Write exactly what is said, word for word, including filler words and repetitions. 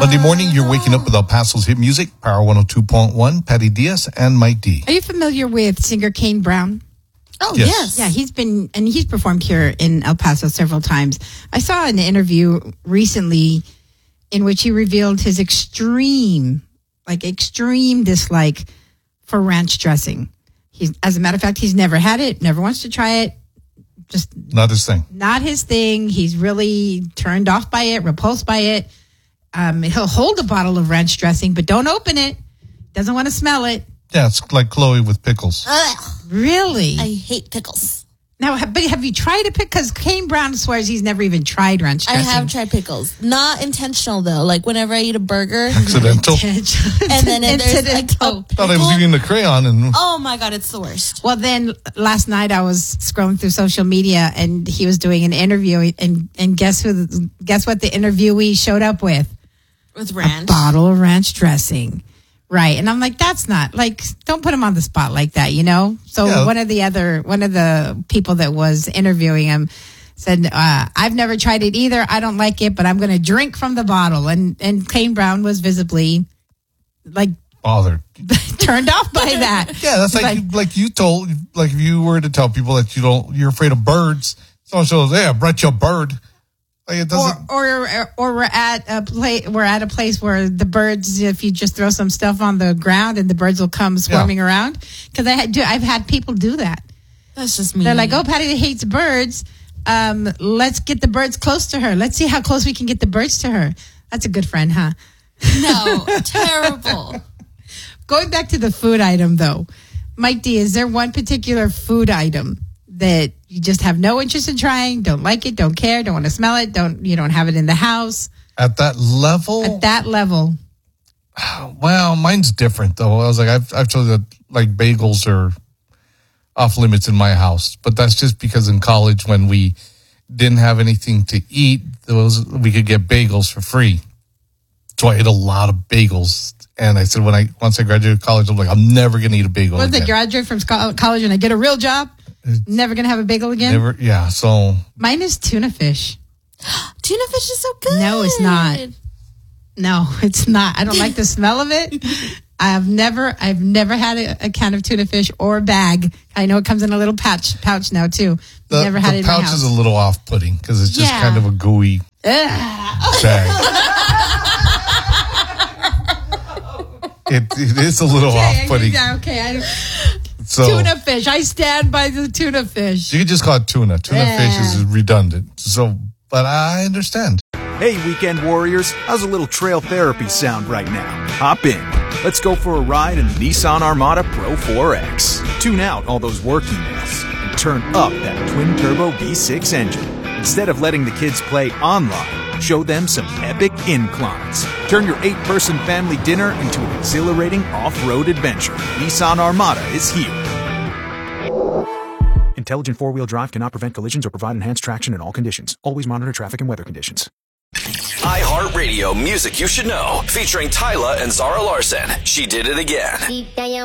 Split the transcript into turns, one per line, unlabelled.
Monday morning, you're waking up with El Paso's hit music, Power one oh two point one, Patty Diaz and Mike D.
Are you familiar with singer Kane Brown?
Oh,
Yes.
yes.
Yeah, he's been, and he's performed here in El Paso several times. I saw an interview recently in which he revealed his extreme, like extreme dislike for ranch dressing. He's, as a matter of fact, he's never had it, never wants to try it. Just
Not his thing.
not his thing. He's really turned off by it, repulsed by it. Um, he'll hold a bottle of ranch dressing, but don't open it. Doesn't want to smell it.
Yeah, it's like Chloe with pickles.
Ugh,
Really?
I hate pickles.
Now, ha- but have you tried a pickle? Because Kane Brown swears he's never even tried ranch
I
dressing.
have tried pickles. Not intentional, though. Like, whenever I eat a burger.
Accidental.
And then it- there's like a
Thought I was eating the crayon and
Oh, my God, it's the worst.
Well, then last night I was scrolling through social media and he was doing an interview, and and guess who? Guess what the interviewee showed up with?
With ranch.
Bottle of ranch dressing. Right. And I'm like, that's not like, don't put him on the spot like that, you know? So
Yeah.
one of the other, one of the people that was interviewing him said, uh, I've never tried it either. I don't like it, but I'm going to drink from the bottle. And, and Kane Brown was visibly like
bothered.
turned off by that.
Yeah, that's like,
Like-
you, like you told, like if you were to tell people that you don't, you're afraid of birds, someone says, "Yeah, I brought you a bird." Like it
Or,
doesn't.
or or we're at a place we're at a place where the birds, if you just throw some stuff on the ground and the birds will come swarming around. Because I had do I've had people do that.
That's just me.
They're like, "Oh, Patty hates birds. Um, let's get the birds close to her. Let's see how close we can get the birds to her." That's a good friend, huh?
No, terrible.
Going back to the food item, though, Mike D, is there one particular food item that you just have no interest in trying, don't like it, don't care, don't want to smell it, don't you don't have it in the house
At that level,
at that level?
well, mine's different though. I was like, I've, I've told you that like bagels are off limits in my house, but that's just because in college when we didn't have anything to eat, there was we could get bagels for free. So I ate a lot of bagels, and I said when I once I graduated college, I'm like, I'm never gonna eat a bagel
Once I
again.
graduate from sco- college and I get a real job, never gonna have a bagel again.
Never, yeah. So
Mine is tuna fish.
Tuna fish is so good.
No, it's not. No, it's not. I don't like the smell of it. I've never, I've never had a, a can of tuna fish or a bag. I know it comes in a little pouch, pouch now too.
the,
never had
the
it in my
pouch
house.
is a little off-putting because it's just
Yeah.
kind of a gooey
Ugh.
bag. it, it is a little
Okay,
off-putting.
yeah, okay. I,
So
tuna fish. I stand by the tuna fish.
you can just call it tuna. Tuna
Yeah.
fish is redundant. So, but I understand.
Hey, weekend warriors, how's a little trail therapy sound right now? Hop in. Let's go for a ride in the Nissan Armada Pro four X. Tune out all those work emails and turn up that twin-turbo V six engine. Instead of letting the kids play online, show them some epic inclines. Turn your eight-person family dinner into an exhilarating off-road adventure. Nissan Armada is here. Intelligent four-wheel drive cannot prevent collisions or provide enhanced traction in all conditions. Always monitor traffic and weather conditions.
iHeartRadio Music You Should Know, featuring Tyla and Zara Larson. She Did It Again.